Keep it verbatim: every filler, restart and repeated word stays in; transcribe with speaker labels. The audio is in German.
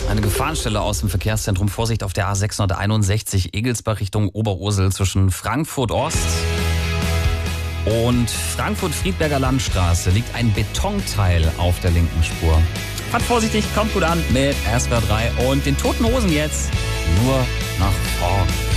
Speaker 1: Eine Gefahrenstelle aus dem Verkehrszentrum. Vorsicht auf der A sechshunderteinundsechzig Egelsbach Richtung Oberursel zwischen Frankfurt Ost und Frankfurt-Friedberger Landstraße liegt ein Betonteil auf der linken Spur. Fahrt vorsichtig, kommt gut an mit S W R drei und den Toten Hosen jetzt nur nach vorn.